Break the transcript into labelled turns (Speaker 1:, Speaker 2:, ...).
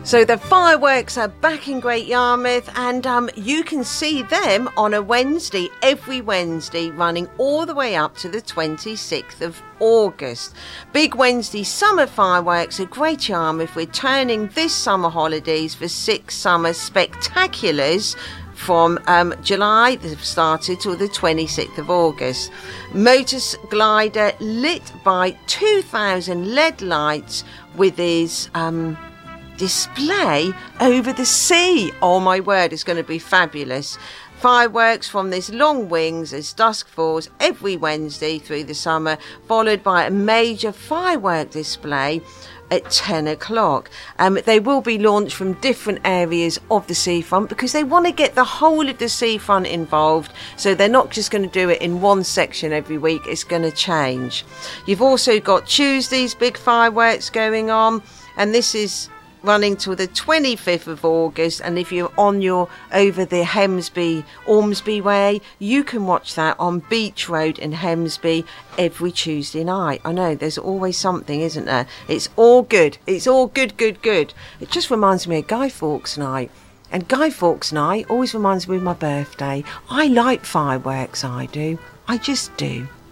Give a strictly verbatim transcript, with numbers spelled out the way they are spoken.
Speaker 1: So the fireworks are back in Great Yarmouth, and um, you can see them on a Wednesday, every Wednesday, running all the way up to the twenty-sixth of August. Big Wednesday summer fireworks at Great Yarmouth, returning this summer holidays for six summer spectaculars from um, July, they've started, till the twenty-sixth of August. Motor glider lit by two thousand L E D lights with his... Um, display over the sea. Oh my word, it's going to be fabulous. Fireworks from this long wings as dusk falls every Wednesday through the summer, followed by a major firework display at ten o'clock. Um, they will be launched from different areas of the seafront because they want to get the whole of the seafront involved, so they're not just going to do it in one section every week. It's going to change. You've also got Tuesday's big fireworks going on, and this is running till the twenty-fifth of August, and if you're on your over the Hemsby Ormsby way, you can watch that on Beach Road in Hemsby every Tuesday night. I know there's always something, isn't there? It's all good. It's all good, good, good. It just reminds me of Guy Fawkes night. And Guy Fawkes night always reminds me of my birthday. I like fireworks, I do. I just do.